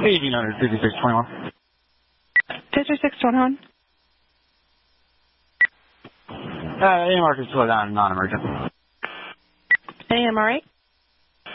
1800 5621. 5621. AMR can slow down, non-emergent. AM, all right?